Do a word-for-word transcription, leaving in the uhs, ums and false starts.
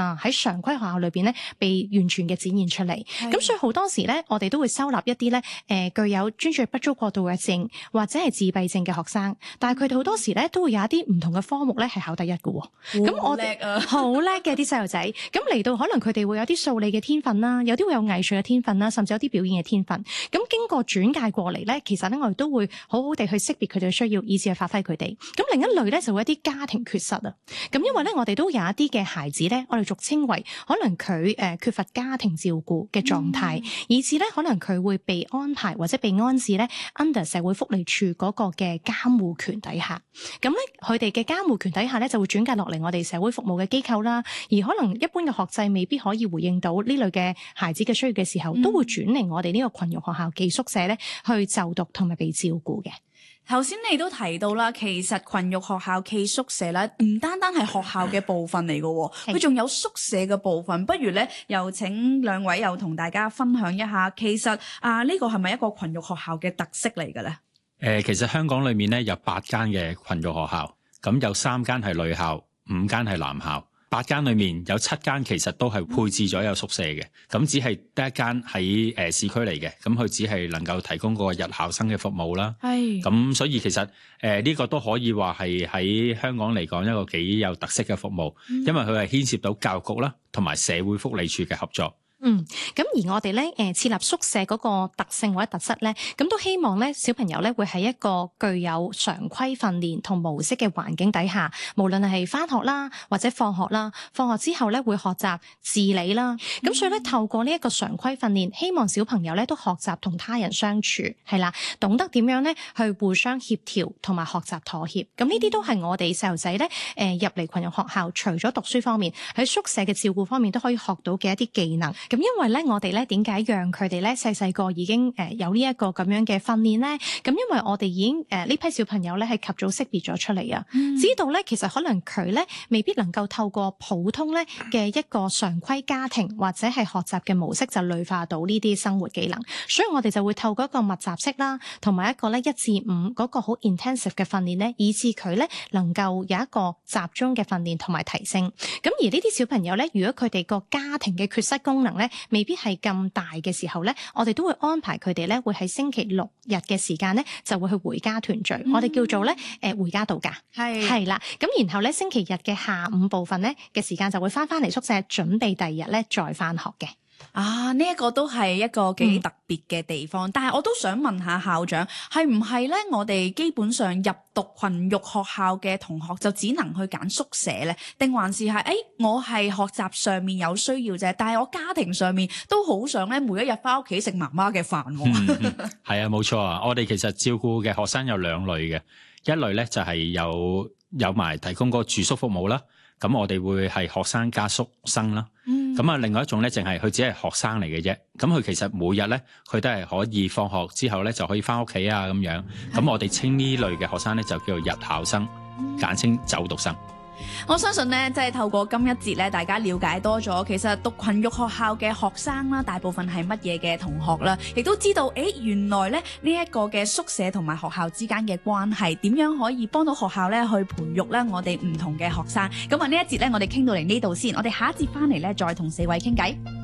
啊喺常規學校裏邊咧被完全嘅展現出嚟。咁所以好多時咧，我哋都會收納一啲咧誒具有專注力不足過度嘅症或者係自閉症嘅學生，但係佢哋好多時咧都會有一啲唔同嘅科目咧係考第一嘅喎。咁、哦、我哋好叻嘅啲細路仔，咁嚟到可能佢哋會有啲數理嘅天分啦，有啲會有藝術嘅天分啦，甚至有啲表演嘅天分。咁經過轉介過嚟咧，其實咧我哋都會好好地去識別佢哋嘅需要，以至去發揮佢哋。咁另一類咧就會一啲家庭缺失啊。咁因為咧我哋都有一啲嘅孩子咧，我哋俗稱為可能佢誒缺乏家庭照顧嘅狀態，嗯、以至咧可能佢會被安排或者被安置咧 under 社會福利署嗰個嘅監護權底下。咁咧佢哋嘅監護權底下咧就會轉介落嚟我哋社會服務嘅機構啦。而可能一般嘅學制未必可以回應到呢類嘅孩子嘅需要嘅時候，嗯、都會轉嚟我哋呢個群育學校寄宿舍咧去就讀同埋被照顧嘅。 頭先你都提到啦，其實群育學校寄宿舍咧，唔單單係學校嘅部分嚟嘅，佢仲有宿舍嘅部分。不如咧，又請兩位又同大家分享一下，其實啊，呢個係咪一個群育學校嘅特色嚟嘅咧？誒、 呃，其實香港裏面咧有八間嘅群育學校，咁有三間係女校，五間係男校。八間裏面有七間其實都係配置咗有宿舍嘅，咁只係得一間喺誒市區嚟嘅，咁佢只係能夠提供個日校生嘅服務啦。係，咁所以其實誒呢、呃這個都可以話係喺香港嚟講一個幾有特色嘅服務，嗯、因為佢係牽涉到教育局啦，同埋社會福利署嘅合作。 嗯，咁而我哋咧，誒設立宿舍嗰個特性或者特質咧，咁都希望咧小朋友咧會喺一個具有常規訓練同模式嘅環境底下，無論係返學啦或者放學啦，放學之後咧會學習自理啦。咁、嗯、所以咧透過呢一個常規訓練，希望小朋友咧都學習同他人相處，係啦，懂得點樣咧去互相協調同埋學習妥協。咁呢啲都係我哋細路仔咧，誒入嚟群育學校，除咗讀書方面，喺宿舍嘅照顧方面都可以學到嘅一啲技能。咁因為咧，我哋咧點解讓佢哋咧細細個已經誒有呢一個咁樣嘅訓練咧？咁因為我哋已經誒呢批小朋友咧係及早識別咗出嚟啊，嗯、知道咧其實可能佢咧未必能夠透過普通咧嘅一個常規家庭或者係學習嘅模式就類化到呢啲生活技能，所以我哋就會透過一個密集式啦，同埋一個咧一至五嗰個好 intensive 嘅訓練咧，以致佢咧能夠有一個集中嘅訓練同埋提升。咁而呢啲小朋友咧，如果佢哋個家庭嘅缺失功能咧，未必係咁大嘅時候咧，我哋都會安排佢哋咧，會喺星期六日嘅時間咧，就會去回家團聚。嗯、我哋叫做咧，誒、呃、回家度假。係係啦，咁然後咧星期日嘅下午部分咧嘅時間就會翻翻嚟宿舍，準備第二日咧再翻學嘅。 啊，呢、這、一個都係一個幾特別嘅地方，嗯、但係我都想問下校長，係唔係咧？我哋基本上入讀群育學校嘅同學就只能去揀宿舍咧，定還是係誒、哎、我係學習上面有需要啫，但係我家庭上面都好想咧每一日翻屋企食媽媽嘅飯。嗯嗯，係啊，冇錯啊，我哋其實照顧嘅學生有兩類嘅，一類咧就係有有埋提供個住宿服務啦。咁我哋會係學生加宿生啦，咁啊、嗯、另外一種咧，淨係佢只係學生嚟嘅啫。咁佢其實每日咧，佢都係可以放學之後咧就可以翻屋企啊咁樣。咁、嗯、我哋稱呢類嘅學生咧就叫做日校生，簡稱走讀生。 我相信咧，即係透過今一節咧，大家了解多咗，其實讀群育學校嘅學生啦，大部分係乜嘢嘅同學啦，亦都知道，誒，原來咧呢一個嘅宿舍同埋學校之間嘅關係，點樣可以幫到學校咧去培育咧我哋唔同嘅學生。咁啊，呢一節咧，我哋傾到嚟呢度先，我哋下一節翻嚟咧，再同四位傾偈。